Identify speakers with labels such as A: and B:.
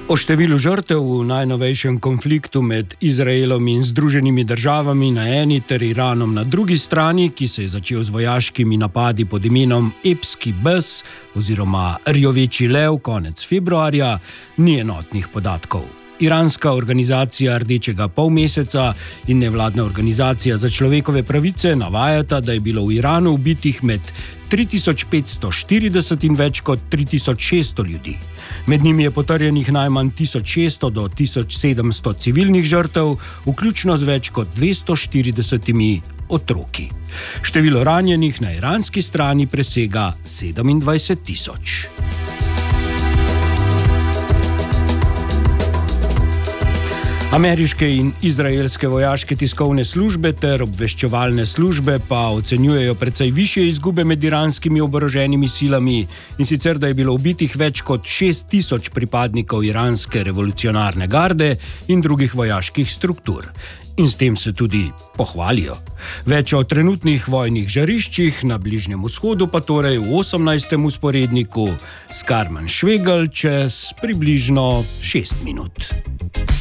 A: O številu žrtev v najnovejšem konfliktu med Izraelom in Združenimi državami na eni ter Iranom na drugi strani, ki se je začel z vojaškimi napadi pod imenom Epski bes oziroma Rjoveči lev konec februarja, ni enotnih podatkov. Iranska organizacija Rdečega polmeseca in nevladna organizacija za človekove pravice navajata, da je bilo v Iranu ubitih med 3540 in več kot 3600 ljudi. Med njimi je potrjenih najmanj 1600 do 1700 civilnih žrtev, vključno z več kot 240 otroki. Število ranjenih na iranski strani presega 27 000. Ameriške in izraelske vojaške tiskovne službe ter obveščevalne službe pa ocenjujejo precej višje izgube med iranskimi oboroženimi silami, in sicer, da je bilo ubitih več kot 6000 pripadnikov iranske revolucionarne garde in drugih vojaških struktur. In s tem se tudi pohvalijo. Več o trenutnih vojnih žariščih na Bližnjem vzhodu pa torej v 18. usporedniku s Karmen Švegelj čez približno 6 minut.